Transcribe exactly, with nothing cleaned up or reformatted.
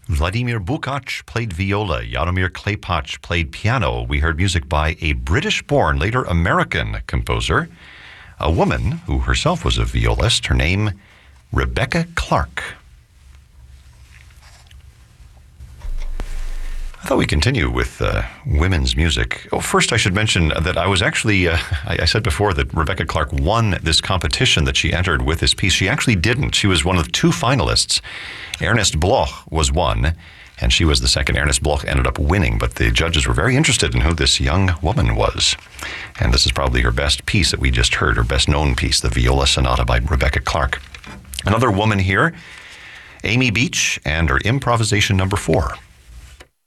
Vladimir Bukac played viola. Jaromir Klepac played piano. We heard music by a British-born, later American composer, a woman who herself was a violist. Her name, Rebecca Clark. I thought we'd continue with uh, women's music. Oh, first, I should mention that I was actually, uh, I, I said before that Rebecca Clark won this competition that she entered with this piece. She actually didn't. She was one of two finalists. Ernest Bloch was one, and she was the second. Ernest Bloch ended up winning, but the judges were very interested in who this young woman was. And this is probably her best piece that we just heard, her best known piece, the Viola Sonata by Rebecca Clark. Another woman here, Amy Beach, and her improvisation number four.